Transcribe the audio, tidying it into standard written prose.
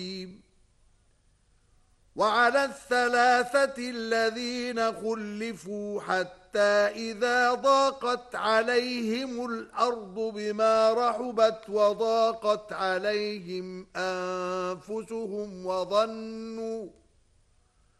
وعلى الثلاثة الذين خلفوا حتى إذا ضاقت عليهم الأرض بما رحبت وضاقت عليهم أنفسهم